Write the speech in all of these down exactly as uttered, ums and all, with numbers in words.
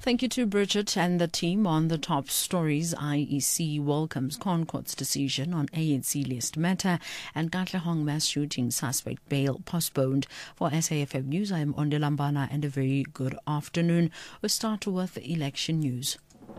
Thank you to Bridget and the team on the top stories. I E C welcomes ConCourt's decision on A N C list matter, and Katlehong mass shooting suspect bail postponed. For S A F M News, I am Onde Lambana, and a very good afternoon. We'll start with the election news.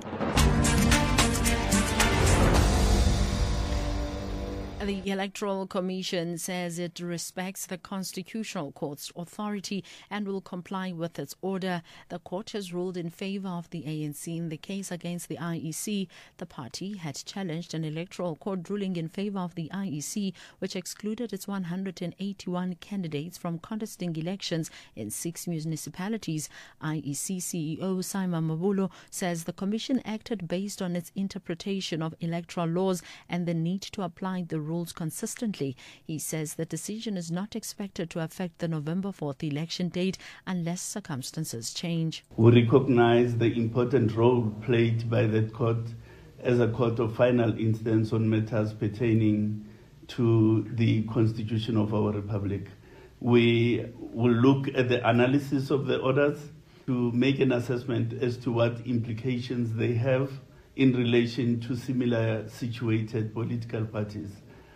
The Electoral Commission says it respects the Constitutional Court's authority and will comply with its order. The court has ruled in favor of the A N C in the case against the I E C. The party had challenged an electoral court ruling in favor of the I E C, which excluded its one hundred eighty-one candidates from contesting elections in six municipalities. I E C C E O Simon Mabulo says the commission acted based on its interpretation of electoral laws and the need to apply the rules consistently. He says the decision is not expected to affect the November fourth election date unless circumstances change. We recognize the important role played by that court as a court of final instance on matters pertaining to the constitution of our republic. We will look at the analysis of the orders to make an assessment as to what implications they have in relation to similar situated political parties.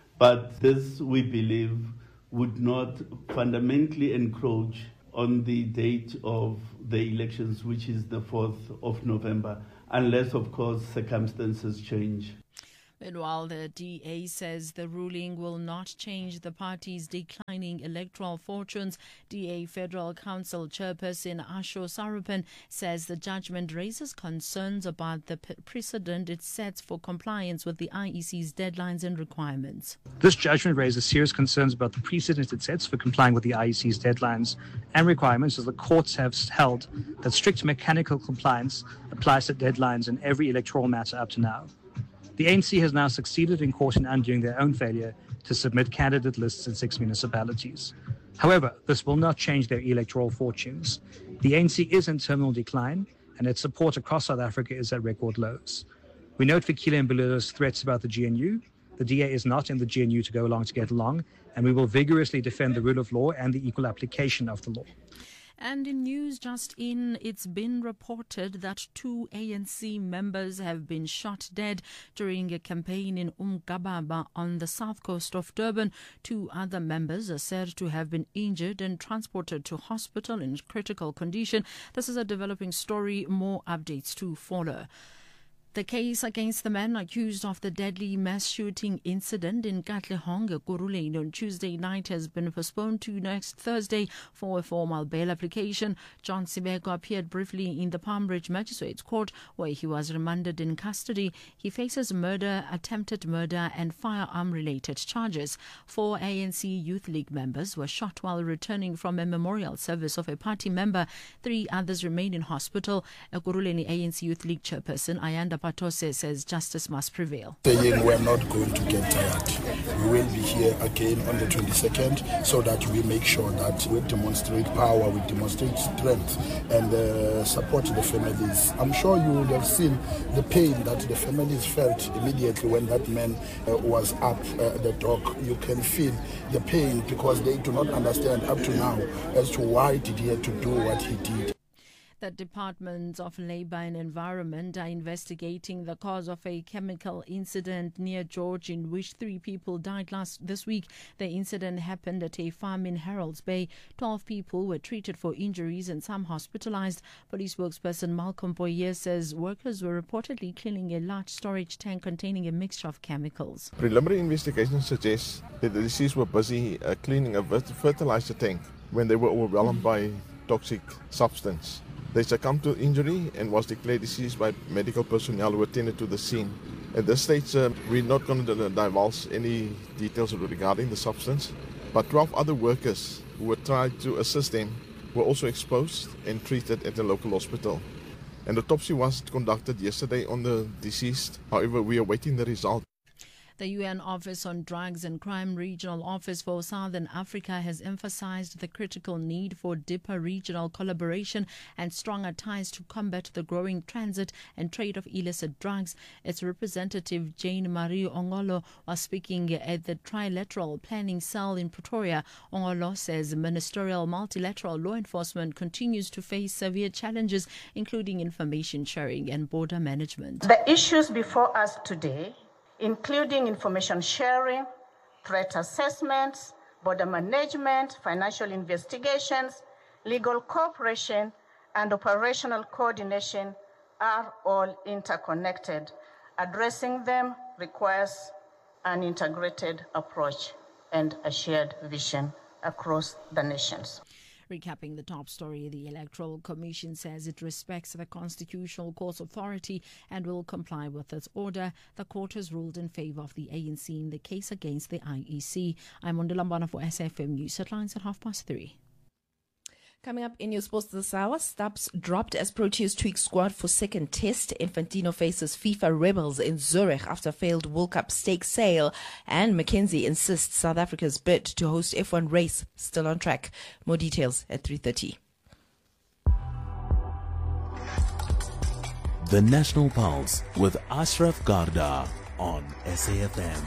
But this, we believe, would not fundamentally encroach on the date of the elections, which is the fourth of November, unless, of course, circumstances change. Meanwhile, the D A says the ruling will not change the party's declining electoral fortunes. D A Federal Council Chairperson Asho Sarupan says the judgment raises concerns about the precedent it sets for compliance with the I E C's deadlines and requirements. This judgment raises serious concerns about the precedent it sets for complying with the I E C's deadlines and requirements, as the courts have held that strict mechanical compliance applies to deadlines in every electoral matter up to now. The A N C has now succeeded in court in undoing their own failure to submit candidate lists in six municipalities. However, this will not change their electoral fortunes. The A N C is in terminal decline, and its support across South Africa is at record lows. We note Fikile Mbulelo's threats about the G N U. The D A is not in the G N U to go along to get along, and we will vigorously defend the rule of law and the equal application of the law. And in news just in, it's been reported that two A N C members have been shot dead during a campaign in Umgababa on the south coast of Durban. Two other members are said to have been injured and transported to hospital in critical condition. This is a developing story. More updates to follow. The case against the man accused of the deadly mass shooting incident in Katlehong, Ekurhuleni, on Tuesday night has been postponed to next Thursday for a formal bail application. John Sibeko appeared briefly in the Palm Ridge Magistrates Court, where he was remanded in custody. He faces murder, attempted murder and firearm-related charges. Four A N C Youth League members were shot while returning from a memorial service of a party member. Three others remain in hospital. Ekurhuleni A N C Youth League chairperson Ayanda Patose says justice must prevail. Saying we're not going to get tired. We will be here again on the twenty-second so that we make sure that we demonstrate power, we demonstrate strength and uh, support the families. I'm sure you would have seen the pain that the families felt immediately when that man uh, was up uh, the dock. You can feel the pain because they do not understand up to now as to why did he have to do what he did. The Department of Labour and Environment are investigating the cause of a chemical incident near George in which three people died last this week. The incident happened at a farm in Harold's Bay. Twelve people were treated for injuries and some hospitalized. Police spokesperson Malcolm Boyer says workers were reportedly cleaning a large storage tank containing a mixture of chemicals. Preliminary investigation suggests that the deceased were busy uh, cleaning a fertilizer tank when they were overwhelmed by toxic substance. They succumbed to injury and was declared deceased by medical personnel who attended to the scene. At this stage, uh, we're not going to divulge any details regarding the substance, but twelve other workers who were tried to assist them were also exposed and treated at the local hospital. An autopsy was conducted yesterday on the deceased. However, we are awaiting the result. The U N Office on Drugs and Crime Regional Office for Southern Africa has emphasized the critical need for deeper regional collaboration and stronger ties to combat the growing transit and trade of illicit drugs. Its representative Jane Marie Ongolo was speaking at the Trilateral Planning Cell in Pretoria. Ongolo says ministerial multilateral law enforcement continues to face severe challenges, including information sharing and border management. The issues before us today, including information sharing, threat assessments, border management, financial investigations, legal cooperation, and operational coordination, are all interconnected. Addressing them requires an integrated approach and a shared vision across the nations. Recapping the top story, the Electoral Commission says it respects the Constitutional Court's authority and will comply with its order. The court has ruled in favour of the A N C in the case against the I E C. I'm Ondolambana for S F M News. Headlines at half past three. Coming up in your sports this hour, Stubbs dropped as Proteas tweak squad for second test. Infantino faces FIFA rebels in Zurich after failed World Cup stake sale. And McKenzie insists South Africa's bid to host F one race still on track. More details at three thirty. The National Pulse with Ashraf Garda on S A F M.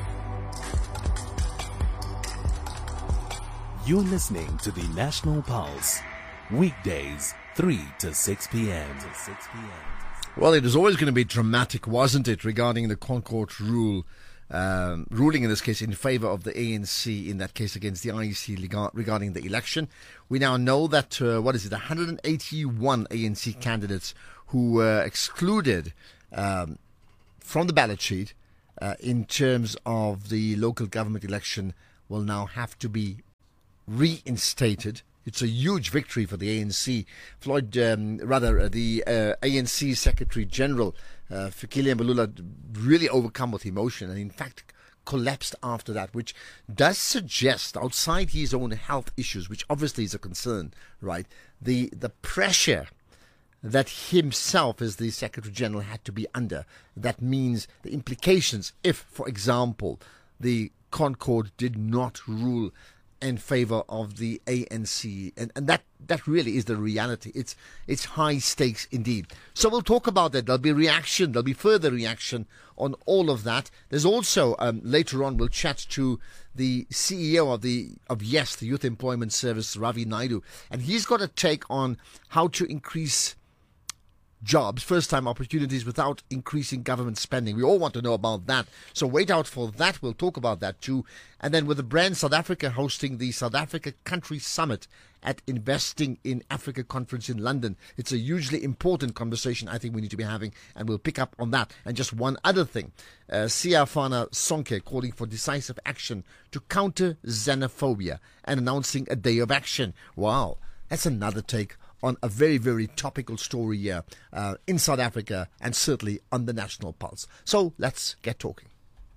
You're listening to the National Pulse, weekdays three to six p.m. Well, it was always going to be dramatic, wasn't it, regarding the ConCourt rule, um, ruling in this case in favour of the A N C, in that case against the I E C regarding the election. We now know that, uh, what is it, one hundred eighty-one A N C candidates who were excluded um, from the ballot sheet uh, in terms of the local government election will now have to be reinstated. It's a huge victory for the A N C. Floyd, um, rather, uh, the uh, A N C Secretary General, uh, Fikile Mbalula, really overcome with emotion and in fact collapsed after that, which does suggest, outside his own health issues, which obviously is a concern, right, the, the pressure that himself as the Secretary General had to be under. That means the implications if, for example, the ConCourt did not rule in favor of the A N C, and, and that, that really is the reality. It's it's high stakes indeed. So we'll talk about that. There'll be reaction, there'll be further reaction on all of that. There's also, um, later on, we'll chat to the C E O of the of YES, the Youth Employment Service, Ravi Naidu, and he's got a take on how to increase jobs, first-time opportunities without increasing government spending. We all want to know about that. So wait out for that. We'll talk about that too. And then with the brand South Africa hosting the South Africa Country Summit at Investing in Africa Conference in London. It's a hugely important conversation I think we need to be having, and we'll pick up on that. And just one other thing. Uh, Siafana Sonke calling for decisive action to counter xenophobia and announcing a day of action. Wow, that's another take on a very, very topical story here uh, in South Africa and certainly on the National Pulse. So let's get talking.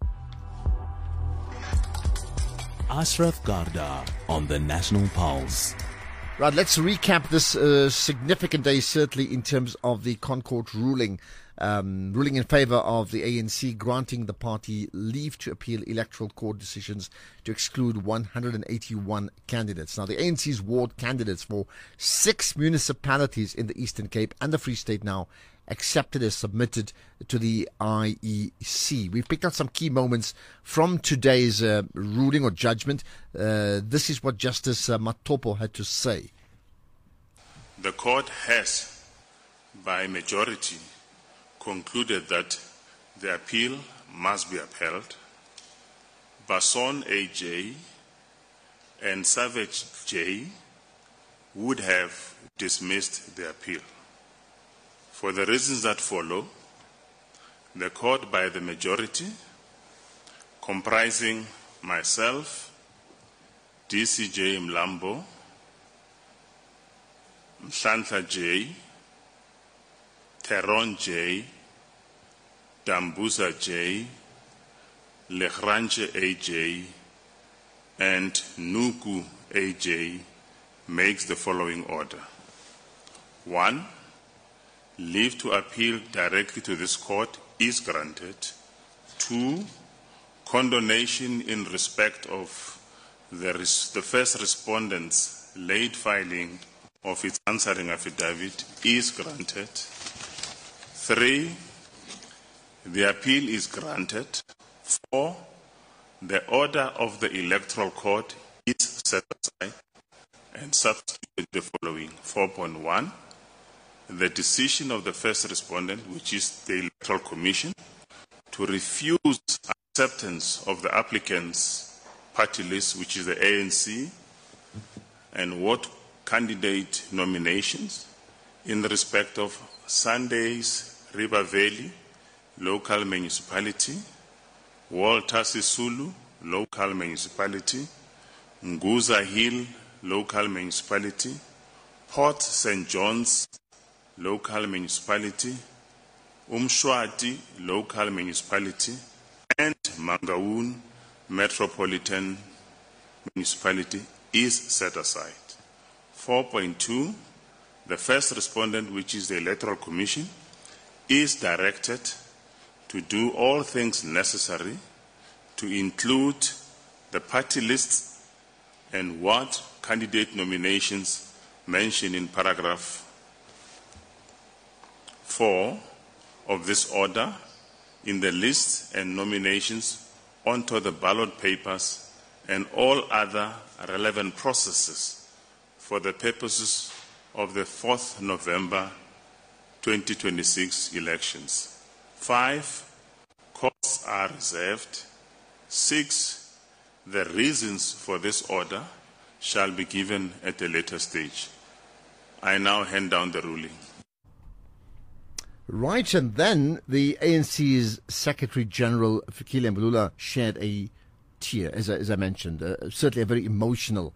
Ashraf Garda on the National Pulse. Right, let's recap this uh, significant day, certainly in terms of the ConCourt ruling, um, ruling in favour of the A N C, granting the party leave to appeal electoral court decisions to exclude one hundred eighty-one candidates. Now, the A N C's ward candidates for six municipalities in the Eastern Cape and the Free State now accepted as submitted to the I E C. We've picked out some key moments from today's uh, ruling or judgment. Uh, this is what Justice uh, Matopo had to say. The court has, by majority, concluded that the appeal must be upheld. Basson A J and Savage J would have dismissed the appeal. For the reasons that follow, the court, by the majority, comprising myself, D C J Mlambo, Mhlanhla J, Teron J, Dambuza J, Legrange A J, and Nuku A J, makes the following order. One, leave to appeal directly to this court is granted. Two, condonation in respect of the, res- the first respondent's late filing of its answering affidavit is granted. Three, the appeal is granted. Four, the order of the Electoral Court is set aside and substituted the following. four point one, the decision of the first respondent, which is the Electoral Commission, to refuse acceptance of the applicant's party list, which is the A N C, and what candidate nominations in respect of Sundays River Valley Local Municipality, Walter Sisulu Local Municipality, Nguza Hill Local Municipality, Port Saint John's Local Municipality, Umshwati Local Municipality, and Mangaun Metropolitan Municipality is set aside. four point two, the first respondent, which is the Electoral Commission, is directed to do all things necessary to include the party lists and what candidate nominations mentioned in paragraph four of this order in the lists and nominations onto the ballot papers and all other relevant processes for the purposes of the fourth of November twenty twenty-six elections. Five, courts are reserved. Six, the reasons for this order shall be given at a later stage. I now hand down the ruling. Right, and then the A N C's Secretary General, Fikile Mbalula, shed a tear, as I, as I mentioned, uh, certainly a very emotional